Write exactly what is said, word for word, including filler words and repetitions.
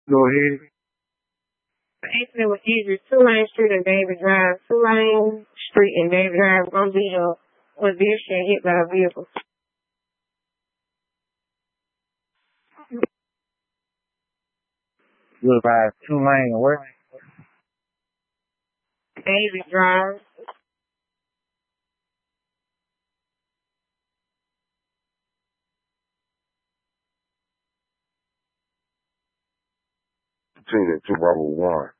Go ahead. Accident was either Tulane Street and David Drive. Tulane Street and David Drive. One vehicle was being hit by a vehicle. Look by two lane where? David Drive. Between the two Bravo one.